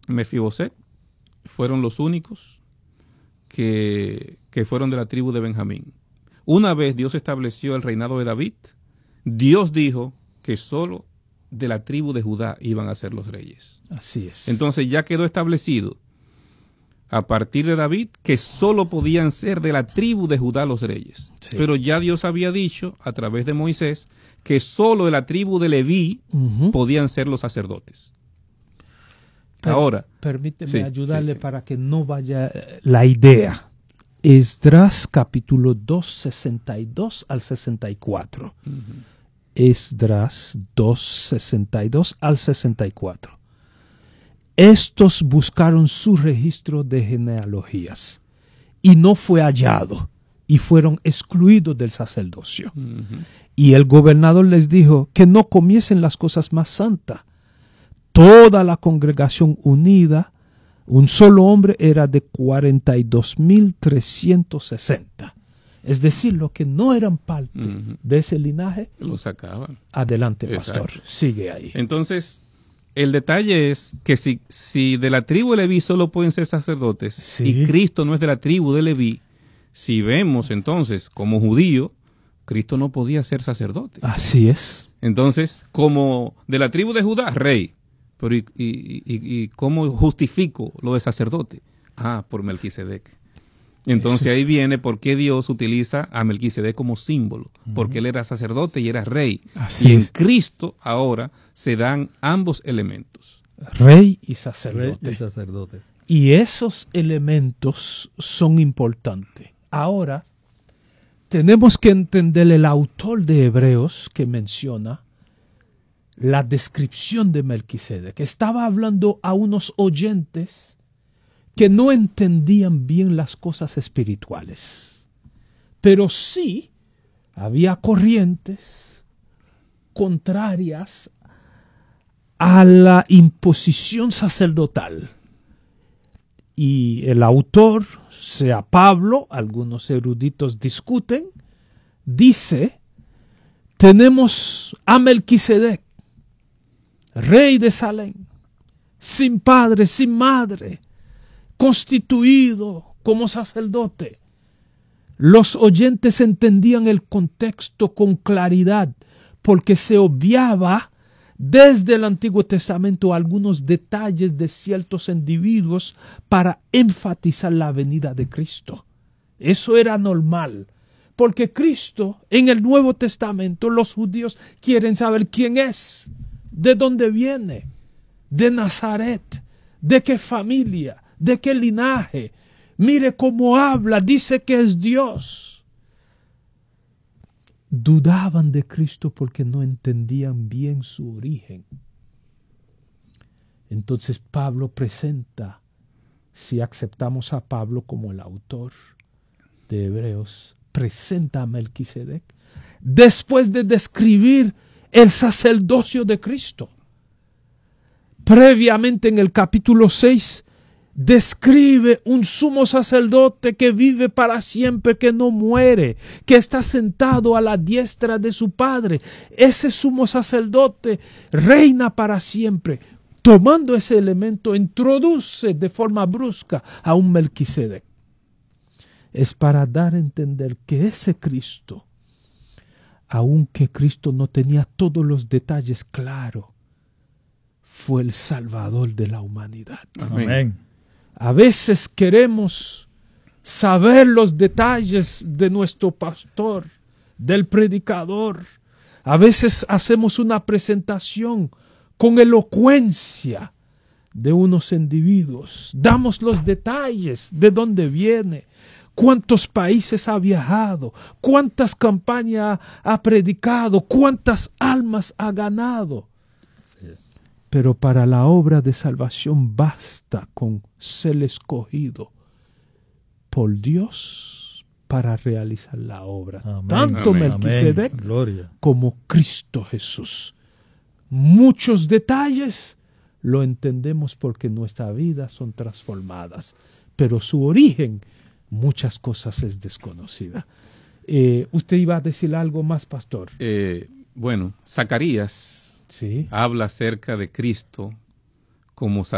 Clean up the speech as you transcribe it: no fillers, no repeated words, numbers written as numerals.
Mefiboset fueron los únicos que fueron de la tribu de Benjamín. Una vez Dios estableció el reinado de David, Dios dijo que solo de la tribu de Judá iban a ser los reyes. Así es. Entonces ya quedó establecido a partir de David que solo podían ser de la tribu de Judá los reyes. Sí. Pero ya Dios había dicho a través de Moisés que solo de la tribu de Leví podían ser los sacerdotes. Ahora, permíteme ayudarle para que no vaya la idea. Esdras capítulo 2, 62 al 64. Esdras 2, 62 al 64. Estos buscaron su registro de genealogías y no fue hallado y fueron excluidos del sacerdocio. Y el gobernador les dijo que no comiesen las cosas más santas. Toda la congregación unida, un solo hombre era de 42,360. Es decir, los que no eran parte de ese linaje, lo sacaban. Adelante, pastor. Exacto. Sigue ahí. Entonces, el detalle es que si de la tribu de Leví solo pueden ser sacerdotes y Cristo no es de la tribu de Leví, si vemos entonces como judío, Cristo no podía ser sacerdote. Así es. Entonces, como de la tribu de Judá, rey. Pero ¿y cómo justifico lo de sacerdote? Por Melquisedec. Entonces ahí viene por qué Dios utiliza a Melquisedec como símbolo, porque él era sacerdote y era rey. Así y en Cristo ahora se dan ambos elementos. Rey y sacerdote. Rey y sacerdote. Y esos elementos son importantes. Ahora, tenemos que entender el autor de Hebreos que menciona la descripción de Melquisedec. Estaba hablando a unos oyentes que no entendían bien las cosas espirituales. Pero sí había corrientes contrarias a la imposición sacerdotal. Y el autor, sea Pablo, algunos eruditos discuten, dice, tenemos a Melquisedec, rey de Salem, sin padre, sin madre, constituido como sacerdote. Los oyentes entendían el contexto con claridad, porque se obviaba desde el Antiguo Testamento algunos detalles de ciertos individuos para enfatizar la venida de Cristo. Eso era normal, porque Cristo, en el Nuevo Testamento, los judíos quieren saber quién es, de dónde viene, de Nazaret, de qué familia, de qué linaje. Mire cómo habla, dice que es Dios. Dudaban de Cristo porque no entendían bien su origen. Entonces Pablo presenta, si aceptamos a Pablo como el autor de Hebreos, presenta a Melquisedec después de describir el sacerdocio de Cristo. Previamente en el capítulo 6 describe un sumo sacerdote que vive para siempre, que no muere, que está sentado a la diestra de su Padre. Ese sumo sacerdote reina para siempre. Tomando ese elemento, introduce de forma brusca a un Melquisedec. Es para dar a entender que ese Cristo, aunque Cristo no tenía todos los detalles claros, fue el Salvador de la humanidad. Amén. A veces queremos saber los detalles de nuestro pastor, del predicador. A veces hacemos una presentación con elocuencia de unos individuos. Damos los detalles de dónde viene, cuántos países ha viajado, cuántas campañas ha predicado, cuántas almas ha ganado. Pero para la obra de salvación basta con ser escogido por Dios para realizar la obra. Amén. Tanto Amén. Melquisedec Amén. como Cristo Jesús. Muchos detalles lo entendemos porque nuestras vidas son transformadas, pero su origen, muchas cosas es desconocida. ¿Usted iba a decir algo más, pastor? Bueno, Zacarías habla acerca de Cristo como